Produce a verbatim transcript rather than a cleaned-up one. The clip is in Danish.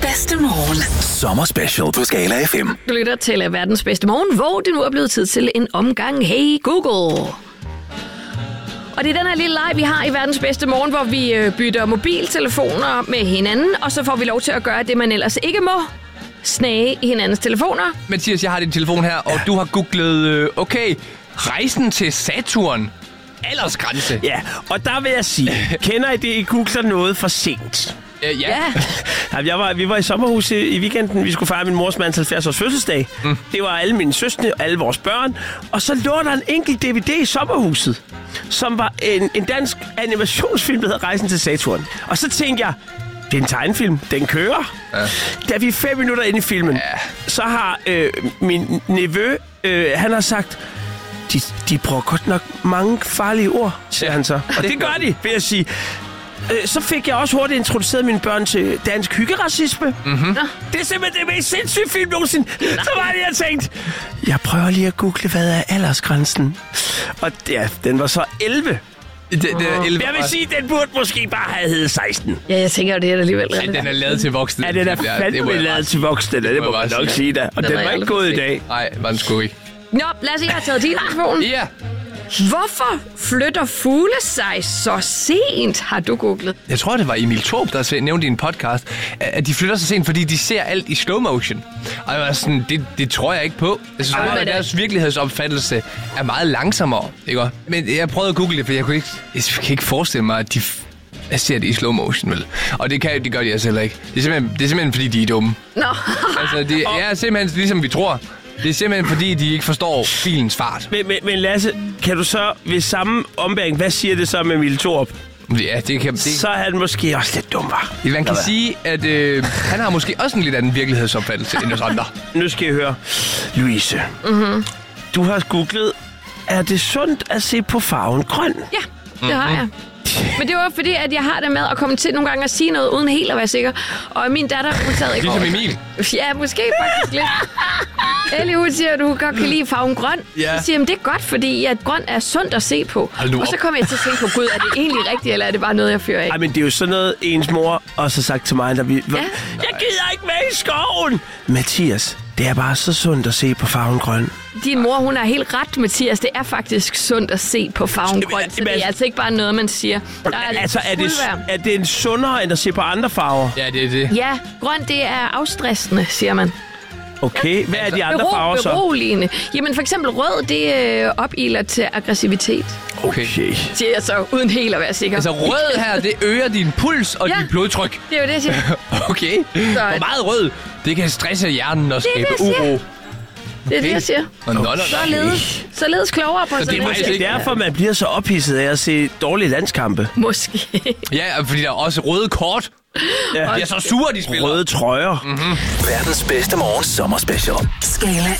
bedste morgen. Sommerspecial på Skala F M. Du lytter til verdens bedste morgen, hvor det nu er blevet tid til en omgang Hey Google. Og det er den her lille leg, vi har i verdens bedste morgen, hvor vi bytter mobiltelefoner med hinanden, og så får vi lov til at gøre det, man ellers ikke må. Snage i hinandens telefoner. Mathias, jeg har din telefon her, og ja. du har googlet, okay, rejsen til Saturn. Aldersgrænse. Ja, og der vil jeg sige, kender I det, I googler noget for sent? Uh, ja. ja. Jeg var, vi var i sommerhus i, i weekenden. Vi skulle fejre min mors mands halvfjerds års fødselsdag. Mm. Det var alle mine søstre og alle vores børn. Og så lå der en enkelt D V D i sommerhuset, som var en, en dansk animationsfilm, der hedder Rejsen til Saturn. Og så tænkte jeg, det er en tegnefilm. Den kører. Ja. Da vi er fem minutter inde i filmen, ja. så har øh, min nevø, øh, han har sagt, de, de bruger godt nok mange farlige ord, siger ja. han så. Og det, det gør de, vil jeg sige. Øh, så fik jeg også hurtigt introduceret mine børn til dansk hyggeracisme. Mm-hmm. Det er simpelthen det mest sindssyge film nogensinde. Så var det, jeg tænkte, jeg prøver lige at google, hvad er aldersgrænsen? Og ja, den var så elleve. Det, det er elleve. Jeg vil sige, den burde måske bare have heddet seksten. Ja, jeg tænker jo, det er alligevel ja, den er lavet til voksne. Ja, den er fandme lavet til voksne, det, det må man nok sige da. Og den, den var ikke gået i dag. Nej, var den sgu ikke. Nå, lad os se, jeg har taget din telefon. Ja. Hvorfor flytter fugle sig så sent, har du googlet? Jeg tror, det var Emil Thorup, der nævnte i en podcast, at de flytter sig sent, fordi de ser alt i slow motion. Og jeg var sådan, det, det tror jeg ikke på. Jeg synes, at deres virkelighedsopfattelse er meget langsommere, ikke? Men jeg prøvede at google det, for jeg kunne ikke, jeg kan ikke forestille mig, at de jeg ser det i slow motion, vel? Og det, kan, det gør de altså heller ikke. Det er simpelthen, det er simpelthen fordi de er dumme. Nå. Altså, det er simpelthen ligesom vi tror. Det er simpelthen fordi, de ikke forstår filens fart. Men, men, men Lasse, kan du så ved samme ombæring, hvad siger det så med Emil Thorup? Ja, det kan... Det... Så er han måske også lidt dum, var. Man kan sige, at øh, han har måske også en lidt anden virkelighedsopfattelse end os andre. Nu skal jeg høre. Louise, mm-hmm. du har googlet, er det sundt at se på farven grøn? Ja, det mm-hmm. har jeg. Men det var fordi, at jeg har det med at komme til nogle gange at sige noget, uden helt at være sikker. Og min datter, hun sad ikke ligesom Emil? Ja, måske faktisk lidt. Ellie, hun siger, at du godt kan lide farven grøn. Ja. Så siger jeg, det er godt, fordi at grøn er sundt at se på. Og så kommer jeg til at tænke på, gud, er det egentlig rigtigt, eller er det bare noget, jeg fører af? Ej, men det er jo sådan noget, ens mor også har sagt til mig, da vi... Ja. Jeg gider ikke med i skoven! Mathias, det er bare så sundt at se på farven grøn. Din mor, hun er helt ret, Mathias. Det er faktisk sundt at se på farven grøn, så det er altså ikke bare noget, man siger. Der er altså, er det, er det en sundere, end at se på andre farver? Ja, det er det. Ja, grøn, det er afstressende, siger man. Okay, hvad er de andre Bero, farver så? Beroligende. Jamen, for eksempel rød, det øh, opiler til aggressivitet. Okay. Siger jeg så, uden helt at være sikker. Altså, rød her, det øger din puls og ja, dit blodtryk. Det er jo det, jeg siger. Okay. Så, hvor meget rød? Det kan stresse hjernen og skabe uro. Det er det, jeg siger. Okay. Nå, nå, nå. Således, således klogere på så det er måske derfor, man bliver så ophidset af at se dårlige landskampe. Måske. Ja, fordi der er også røde kort. Ja. De er så sure, de spiller. Røde trøjer. Mm-hmm. Verdens bedste morgen sommerspecial. Skala